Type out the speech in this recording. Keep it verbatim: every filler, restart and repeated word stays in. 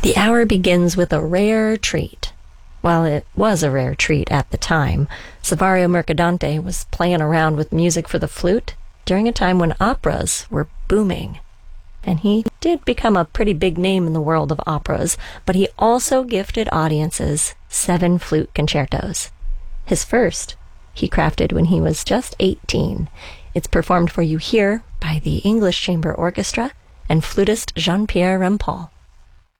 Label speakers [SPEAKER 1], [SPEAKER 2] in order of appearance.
[SPEAKER 1] The hour begins with a rare treat. Well, it was a rare treat at the time. Savario Mercadante was playing around with music for the flute during a time when operas were booming. And he did become a pretty big name in the world of operas, but he also gifted audiences seven flute concertos. His first he crafted when he was just eighteen. It's performed for you here by the English Chamber Orchestra and flutist Jean-Pierre Rampal.